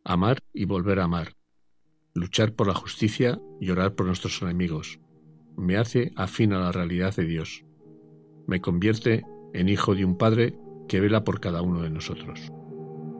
amar y volver a amar, luchar por la justicia y orar por nuestros enemigos. Me hace afín a la realidad de Dios. Me convierte en hijo de un Padre que vela por cada uno de nosotros.